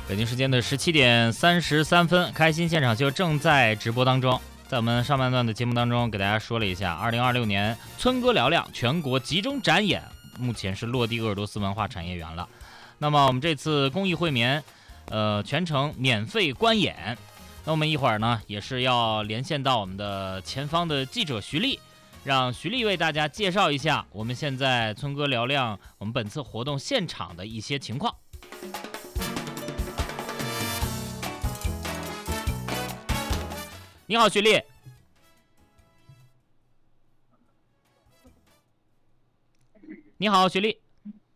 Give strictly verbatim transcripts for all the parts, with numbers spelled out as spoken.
北京时间的十七点三十三分，开心现场秀正在直播当中。在我们上半段的节目当中，给大家说了一下，二零二六年村歌嘹亮全国集中展演，目前是落地鄂尔多斯文化产业园了。那么我们这次公益会眠，呃，全程免费观演。那我们一会儿呢，也是要连线到我们的前方的记者徐丽，让徐丽为大家介绍一下我们现在村歌嘹亮我们本次活动现场的一些情况。你好，徐丽。你好，徐丽。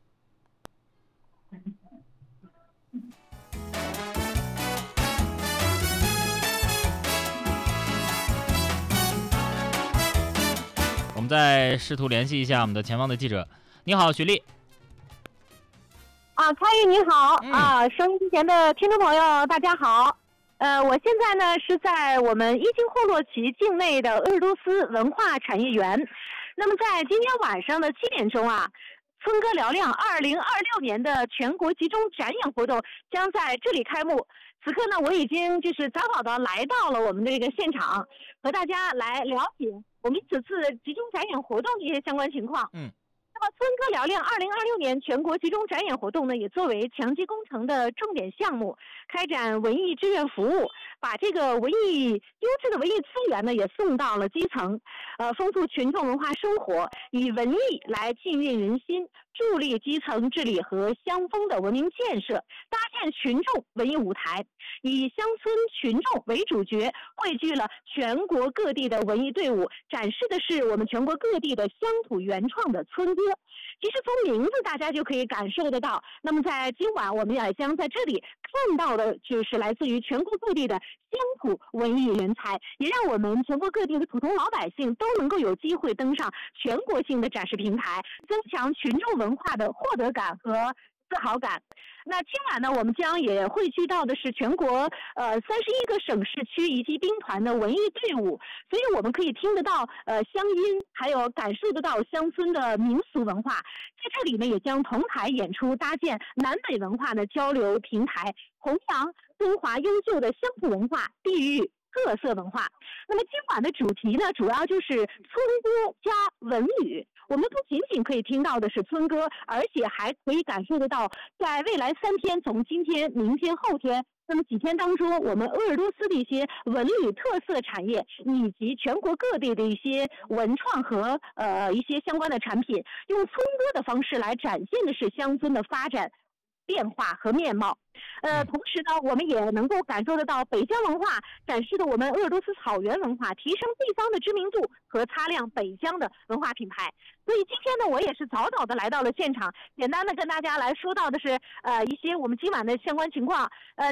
我们再试图联系一下我们的前方的记者。你好，徐丽。 啊，开宇你好、 嗯、 啊，收音机前的听众朋友大家好。呃，我现在呢是在我们伊金霍洛旗境内的鄂尔多斯文化产业园。那么在今天晚上的七点钟啊，村歌嘹亮二零二六年的全国集中展演活动将在这里开幕。此刻呢，我已经就是早早的来到了我们的这个现场，和大家来了解我们此次集中展演活动的一些相关情况。 嗯。 那么村歌嘹亮二零二六年全国集中展演活动呢，也作为强基工程的重点项目，开展文艺志愿服务，把这个文艺优质的文艺资源呢，也送到了基层，呃，丰富群众文化生活，以文艺来浸润人心，助力基层治理和乡风的文明建设，搭建群众文艺舞台，以乡村群众为主角，汇聚了全国各地的文艺队伍，展示的是我们全国各地的乡土原创的村歌。其实从名字大家就可以感受得到，那么在今晚我们也将在这里看到的就是来自于全国各地的乡土文艺人才，也让我们全国各地的普通老百姓都能够有机会登上全国性的展示平台，增强群众文化的获得感和自豪感。那今晚呢，我们将也汇聚到的是全国呃三十一个省市区以及兵团的文艺队伍，所以我们可以听得到呃乡音，还有感受得到乡村的民俗文化。在这里呢，也将同台演出，搭建南北文化的交流平台，弘扬中华悠久的乡土文化、地域特色文化。那么今晚的主题呢，主要就是村歌加文旅。我们不仅仅可以听到的是村歌，而且还可以感受得到，在未来三天，从今天、明天、后天，那么几天当中，我们鄂尔多斯的一些文旅特色产业，以及全国各地的一些文创和呃一些相关的产品，用村歌的方式来展现的是乡村的发展变化和面貌。呃，同时呢，我们也能够感受得到北疆文化展示的我们鄂尔多斯草原文化，提升地方的知名度和擦亮北疆的文化品牌。所以今天呢，我也是早早的来到了现场，简单的跟大家来说到的是呃一些我们今晚的相关情况。呃。